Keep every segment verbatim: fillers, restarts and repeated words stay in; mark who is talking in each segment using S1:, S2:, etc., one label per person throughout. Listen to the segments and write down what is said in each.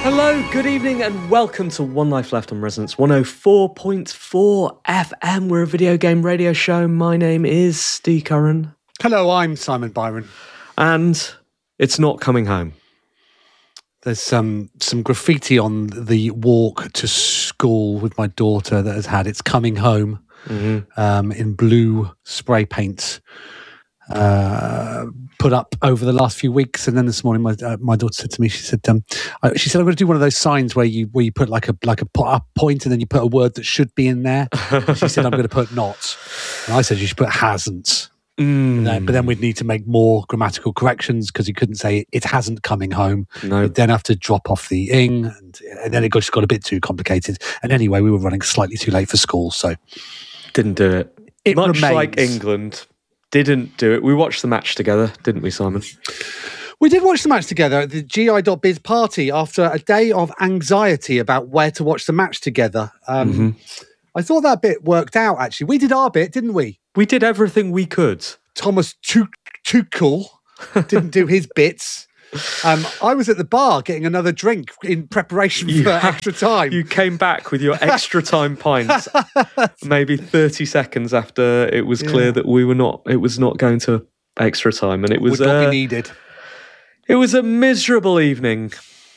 S1: Hello, good evening, and welcome to One Life Left on Resonance one oh four point four F M. We're a video game radio show. My name is Steve Curran.
S2: Hello, I'm Simon Byron.
S1: And it's not coming home.
S2: There's some some graffiti on the walk to school with my daughter that has had "It's coming home" mm-hmm. um, in blue spray paint uh, put up over the last few weeks. And then this morning, my uh, my daughter said to me, she said, um, I, she said, "I'm going to do one of those signs where you where you put like a like a, a point and then you put a word that should be in there." She said, "I'm going to put not," and I said, "You should put hasn't." Mm. Then, but then we'd need to make more grammatical corrections because you couldn't say it hasn't coming home.
S1: No.
S2: You'd then have to drop off the ing, and, and then it just got a bit too complicated. And anyway, we were running slightly too late for school, so
S1: didn't do it.
S2: It
S1: Much
S2: remains.
S1: like England, didn't do it. We watched the match together, didn't we, Simon?
S2: We did watch the match together at the G I dot biz party after a day of anxiety about where to watch the match together. Um, mm-hmm. I thought that bit worked out, actually. We did our bit, didn't we?
S1: We did everything we could.
S2: Thomas Tuchel didn't do his bits. Um, I was at the bar getting another drink in preparation
S1: you
S2: for
S1: had,
S2: extra time.
S1: You came back with your extra time pints, maybe thirty seconds after it was clear yeah. that we were not. It was not going to extra time, and it was
S2: Would not
S1: uh,
S2: be needed.
S1: It was a miserable evening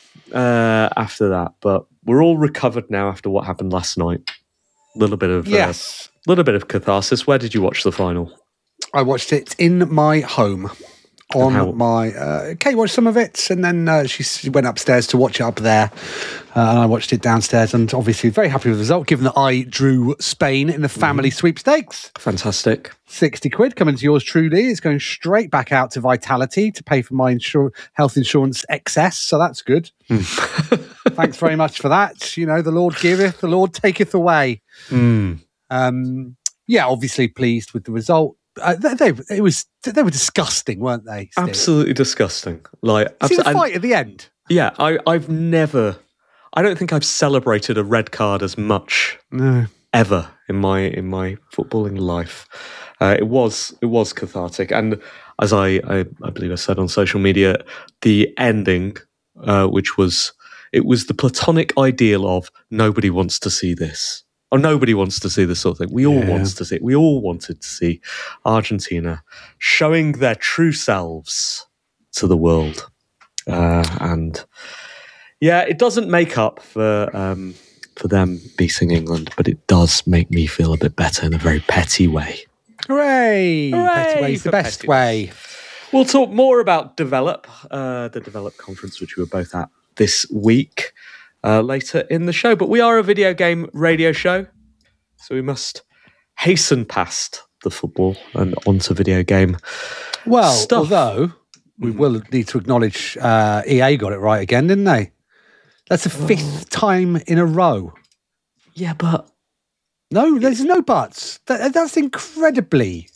S1: uh, after that, but we're all recovered now after what happened last night. A little bit of
S2: yes,
S1: a uh, little bit of catharsis. Where did you watch the final?
S2: I watched it in my home on how, my... Uh, Kate watched some of it, and then uh, she, she went upstairs to watch it up there, uh, and I watched it downstairs, and obviously very happy with the result, given that I drew Spain in the family mm. sweepstakes.
S1: Fantastic.
S2: sixty quid coming to yours truly. It's going straight back out to Vitality to pay for my insur- health insurance excess, so that's good. Thanks very much for that. You know, the Lord giveth, the Lord taketh away.
S1: Mm.
S2: Um, yeah, obviously pleased with the result. Uh, they, they, it was, they were disgusting, weren't they? Steve?
S1: Absolutely disgusting. Like,
S2: See
S1: abso-
S2: the fight at the end?
S1: Yeah, I, I've never, I don't think I've celebrated a red card as much
S2: no.
S1: ever in my in my footballing life. Uh, it was it was cathartic, and as I, I, I believe I said on social media, the ending, uh, which was it was the platonic ideal of nobody wants to see this. Or nobody wants to see this sort of thing. We all
S2: yeah.
S1: want to see it. We all wanted to see Argentina showing their true selves to the world. Uh, and yeah, it doesn't make up for um, for them beating England, but it does make me feel a bit better in a very petty way.
S2: Hooray!
S1: Hooray
S2: Petty way's the best pettiness. way.
S1: We'll talk more about Develop, uh, the Develop conference, which we were both at this week. Uh, later in the show, but we are a video game radio show, so we must hasten past the football and onto video game
S2: well
S1: stuff.
S2: Although we mm. will need to acknowledge uh, E A got it right again, didn't they? That's the fifth oh. time in a row.
S1: Yeah, but
S2: no, there's no buts. That, that's incredibly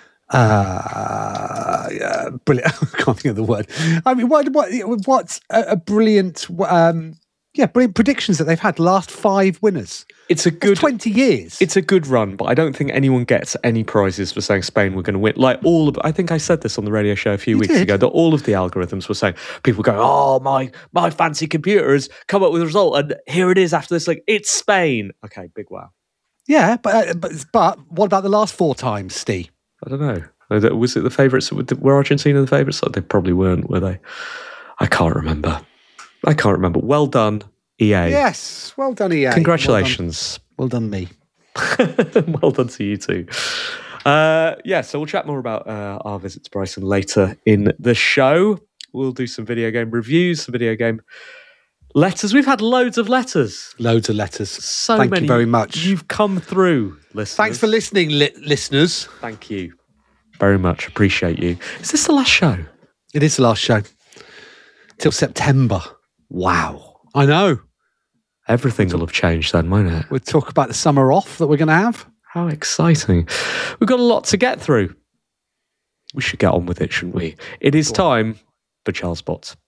S2: uh, uh, brilliant. I can't think of the word. I mean, what what what's a, a brilliant um Yeah, brilliant predictions that they've had. Last five winners.
S1: It's a good
S2: That's twenty years.
S1: It's a good run, but I don't think anyone gets any prizes for saying Spain were going to win. Like all of, I think I said this on the radio show a few
S2: you
S1: weeks
S2: did.
S1: ago, that all of the algorithms were saying, people go, oh, my my fancy computer has come up with a result, and here it is after this, like, it's Spain. Okay, big wow.
S2: Yeah, but uh, but, but what about the last four times, Steve?
S1: I don't know. Was it the favourites? Were Argentina the favourites? They probably weren't, were they? I can't remember. I can't remember. Well done, E A.
S2: Yes, well done, E A.
S1: Congratulations.
S2: Well done, well
S1: me.
S2: done
S1: Well done to you too. Uh, yeah, so we'll chat more about uh, our visit to Brighton later in the show. We'll do some video game reviews, some video game letters. We've had loads of letters.
S2: Loads of letters.
S1: So
S2: Thank
S1: many.
S2: you very much.
S1: You've come through, listeners.
S2: Thanks for listening, li- listeners.
S1: Thank you very much. Appreciate you. Is this the last show?
S2: It is the last show. Till September.
S1: Wow.
S2: I know.
S1: Everything will have changed then, won't it?
S2: We'll talk about the summer off that we're going to have.
S1: How exciting. We've got a lot to get through. We should get on with it, shouldn't we? It is time for Charles Potts.